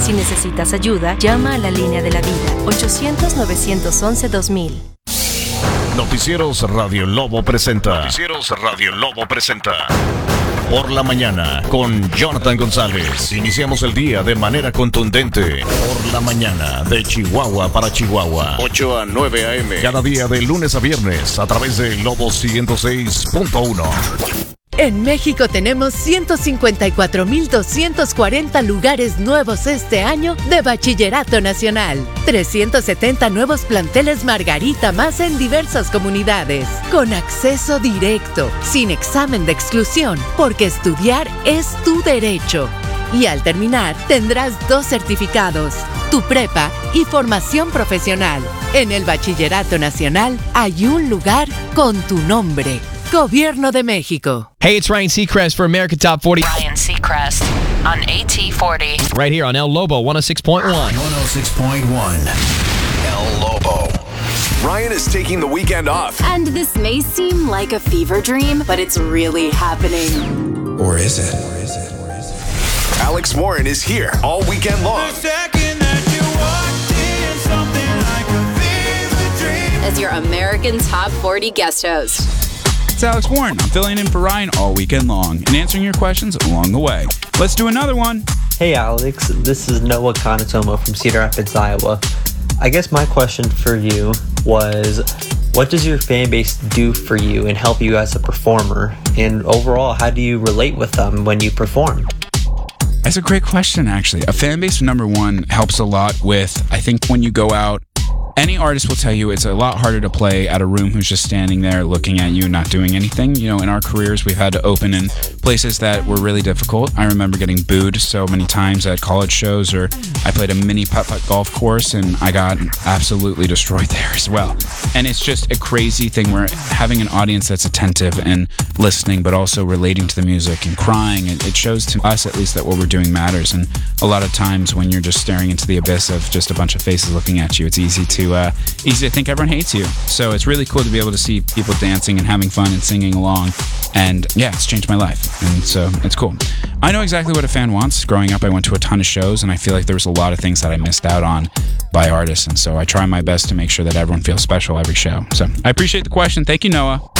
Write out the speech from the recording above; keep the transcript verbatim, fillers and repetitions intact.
Si necesitas ayuda, llama a la línea de la vida, ochocientos, novecientos once, dos mil. Noticieros Radio Lobo presenta. Noticieros Radio Lobo presenta. Por la mañana, con Jonathan González. Iniciamos el día de manera contundente. Por la mañana, de Chihuahua para Chihuahua. ocho a nueve a eme. Cada día de lunes a viernes, a través de Lobo ciento seis punto uno. En México tenemos ciento cincuenta y cuatro mil doscientos cuarenta lugares nuevos este año de Bachillerato Nacional. trescientos setenta nuevos planteles Margarita más en diversas comunidades. Con acceso directo, sin examen de exclusión, porque estudiar es tu derecho. Y al terminar, tendrás dos certificados, tu prepa y formación profesional. En el Bachillerato Nacional hay un lugar con tu nombre. Gobierno de México. Hey, it's Ryan Seacrest for America Top forty. Ryan Seacrest on A T forty. Right here on El Lobo one oh six point one. one oh six point one. El Lobo. Ryan is taking the weekend off. And this may seem like a fever dream, but it's really happening. Or is it? Or is it? Or is it? Alex Warren is here all weekend long. The second that you walked in, something like a fever dream. As your American Top forty guest host. It's Alex Warren. I'm filling in for Ryan all weekend long and answering your questions along the way. Let's do another one. Hey Alex, this is Noah Kanatomo from Cedar Rapids, Iowa. I guess my question for you was, what does your fan base do for you and help you as a performer? And overall, how do you relate with them when you perform? That's a great question, actually. A fan base, number one, helps a lot with, I think when you go out, any artist will tell you it's a lot harder to play at a room who's just standing there looking at you, not doing anything. You know, in our careers, we've had to open in places that were really difficult. I remember getting booed so many times at college shows, or I played a mini putt-putt golf course and I got absolutely destroyed there as well. And it's just a crazy thing where having an audience that's attentive and listening, but also relating to the music and crying, it, it shows to us at least that what we're doing matters. And a lot of times when you're just staring into the abyss of just a bunch of faces looking at you, it's easy to uh, easy to think everyone hates you. So it's really cool to be able to see people dancing and having fun and singing along. And yeah, it's changed my life. And so it's cool. I know exactly what a fan wants. Growing up, I went to a ton of shows, and I feel like there was a lot of things that I missed out on by artists. And so I try my best to make sure that everyone feels special every show. So I appreciate the question. Thank you, Noah.